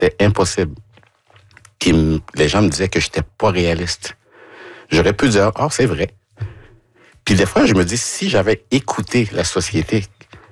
C'était impossible. Les gens me disaient que j'étais pas réaliste. J'aurais pu dire, c'est vrai. Puis des fois, je me dis, si j'avais écouté la société,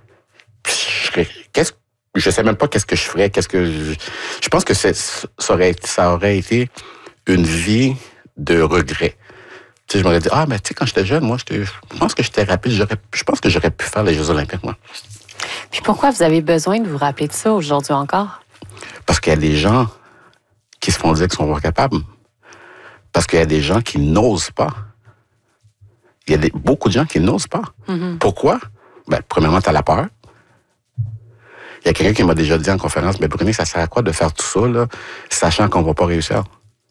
je sais même pas qu'est-ce que je ferais, je pense que ça aurait été une vie de regret. Tu sais, je m'aurais dit, mais tu sais, quand j'étais jeune, moi, je pense que j'étais rapide, je pense que j'aurais pu faire les Jeux olympiques, moi. Puis pourquoi vous avez besoin de vous rappeler de ça aujourd'hui encore? Parce qu'il y a des gens qui se font dire qu'ils sont pas capables. Parce qu'il y a des gens qui n'osent pas. Il y a beaucoup de gens qui n'osent pas. Mm-hmm. Pourquoi? Premièrement, tu as la peur. Il y a quelqu'un qui m'a déjà dit en conférence, Brunet, ça sert à quoi de faire tout ça, là, sachant qu'on va pas réussir?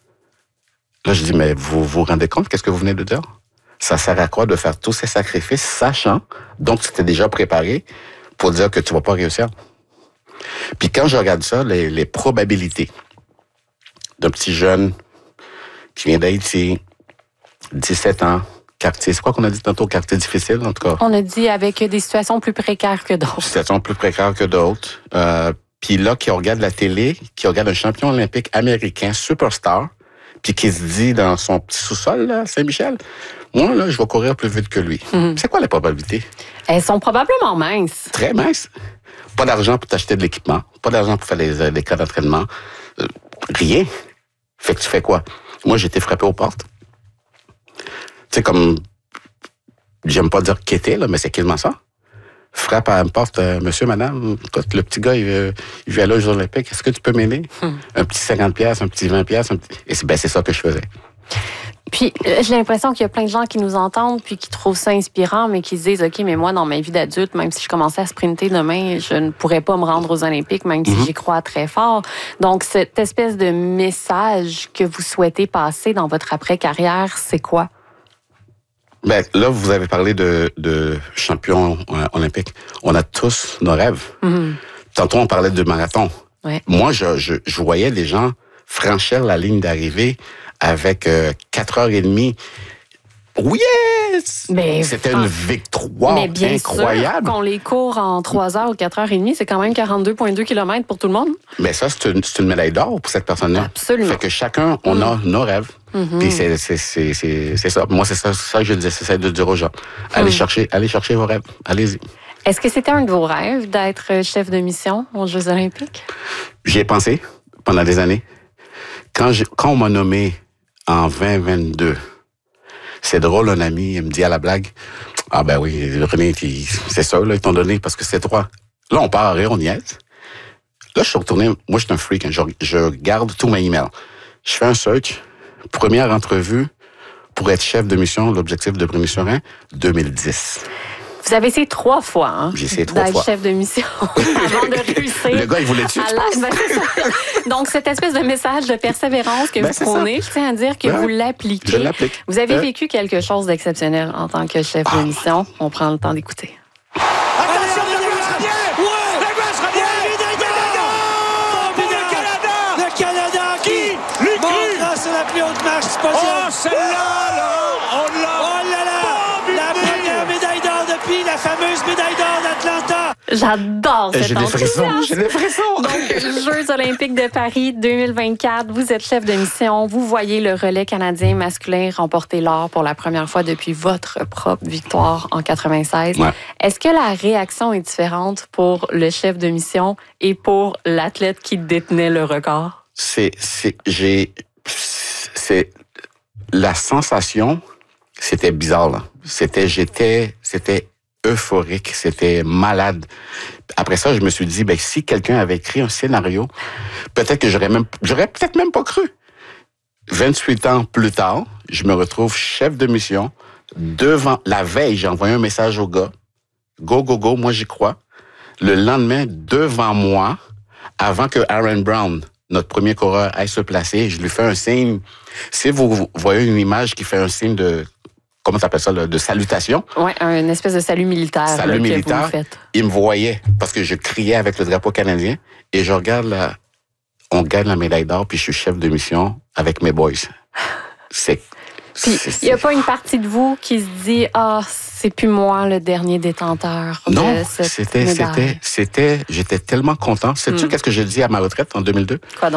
Là, je dis, mais vous vous rendez compte, qu'est-ce que vous venez de dire? Ça sert à quoi de faire tous ces sacrifices, sachant, donc tu t'es déjà préparé pour dire que tu vas pas réussir? Puis quand je regarde ça, les probabilités d'un petit jeune qui vient d'Haïti, 17 ans, quartier, c'est quoi qu'on a dit tantôt, quartier difficile, en tout cas? On a dit avec des situations plus précaires que d'autres. Situations plus précaires que d'autres. Puis là, qui regarde la télé, qui regarde un champion olympique américain, superstar, puis qui se dit dans son petit sous-sol, là, Saint-Michel, moi, là, je vais courir plus vite que lui. Mm-hmm. C'est quoi les probabilités? Elles sont probablement minces. Très minces. Pas d'argent pour t'acheter de l'équipement, pas d'argent pour faire les cas d'entraînement, rien. Fait que tu fais quoi? Moi, j'ai été frappé aux portes. Tu sais, comme, j'aime pas dire quêter, là, mais c'est quasiment ça. Frappe à une porte, monsieur, madame, écoute, le petit gars, il vient là aux Jeux olympiques, est-ce que tu peux m'aider? Un petit 50$, un petit 20$, Et c'est ça que je faisais. Puis, j'ai l'impression qu'il y a plein de gens qui nous entendent puis qui trouvent ça inspirant, mais qui se disent, OK, mais moi, dans ma vie d'adulte, même si je commençais à sprinter demain, je ne pourrais pas me rendre aux Olympiques, même si j'y crois très fort. Donc, cette espèce de message que vous souhaitez passer dans votre après-carrière, c'est quoi? Là, vous avez parlé de champion olympique. On a tous nos rêves. Mm-hmm. Tantôt, on parlait de marathon. Ouais. Moi, je voyais les gens franchir la ligne d'arrivée avec 4h30. Yes! C'était une victoire incroyable. Sûr qu'on les court en 3h ou 4h30, c'est quand même 42,2 km pour tout le monde. Mais ça, c'est une médaille d'or pour cette personne-là. Absolument. Fait que chacun, on a nos rêves. Mm-hmm. Puis c'est ça. Moi, c'est ça que je disais, c'est de dire aux gens. Allez chercher vos rêves. Allez-y. Est-ce que c'était un de vos rêves d'être chef de mission aux Jeux olympiques? J'y ai pensé pendant des années. Quand on m'a nommé en 2022, c'est drôle, un ami, il me dit à la blague, oui, René, c'est ça, là, ils t'ont donné parce que c'est toi. Là, on part à rire, on niaise. Là, je suis retourné, moi, je suis un freak, hein, je garde tous mes emails. Je fais un search, première entrevue pour être chef de mission, l'objectif de Brunet Surin, 2010. Vous avez essayé 3 fois, hein? J'ai essayé 3 fois. D'être chef de mission avant de réussir. Le gars, il voulait tuer, Donc, cette espèce de message de persévérance que vous prônez, je tiens à dire que vous l'appliquez. Je l'applique. Vous avez vécu quelque chose d'exceptionnel en tant que chef de mission. On prend le temps d'écouter. Attention, la glace sera bien! Le Canada qui monte grâce à la plus haute marche du podium. Oh, celle-là, là! On l'a! Oh là là! La première médaille d'or depuis la fameuse médaille d'or d'Atlanta. J'adore cet enthousiasme. J'ai des frissons. Donc, Jeux olympiques de Paris 2024, vous êtes chef de mission. Vous voyez le relais canadien masculin remporter l'or pour la première fois depuis votre propre victoire en 96. Ouais. Est-ce que la réaction est différente pour le chef de mission et pour l'athlète qui détenait le record? C'est la sensation, c'était bizarre, là. C'était euphorique, c'était malade. Après ça, je me suis dit, si quelqu'un avait écrit un scénario, peut-être que j'aurais peut-être même pas cru. 28 ans plus tard, je me retrouve chef de mission devant, la veille, j'ai envoyé un message au gars. Go, go, go, moi j'y crois. Le lendemain, devant moi, avant que Aaron Brown, notre premier coureur, aille se placer, je lui fais un signe. Si vous voyez une image qui fait un signe de, comment t'appelles ça, de salutation? Oui, une espèce de salut militaire. Salut militaire. Que vous faites. Il me voyait parce que je criais avec le drapeau canadien et je regarde là, on gagne la médaille d'or puis je suis chef de mission avec mes boys. Puis, il n'y a pas une partie de vous qui se dit « Ah, c'est plus moi le dernier détenteur Non, de cette médaille. » j'étais tellement content. Sais-tu qu'est-ce que j'ai dit à ma retraite en 2002? Quoi donc?